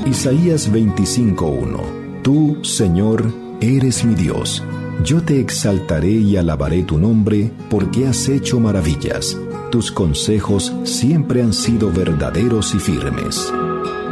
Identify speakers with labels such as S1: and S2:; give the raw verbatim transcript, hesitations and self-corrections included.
S1: Isaías veinticinco uno. Tú, Señor, eres mi Dios. Yo te exaltaré y alabaré tu nombre, porque has hecho maravillas. Tus consejos siempre han sido verdaderos y firmes.